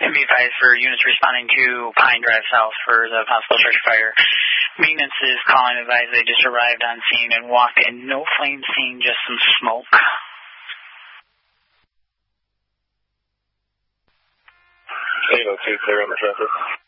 And be advised for units responding to Pine Drive South for the possible structure fire. Maintenance is calling, advised they just arrived on scene and walked in. No flame seen, just some smoke. 802, clear on the traffic.